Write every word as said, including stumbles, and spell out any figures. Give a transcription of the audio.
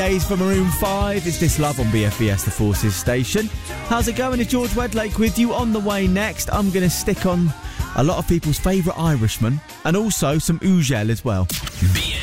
Days for Maroon five. It's This Love on B F B S, the Forces station. How's it going? It's George Wedlake with you. On the way next, I'm going to stick on a lot of people's favourite Irishman and also some Ugel as well.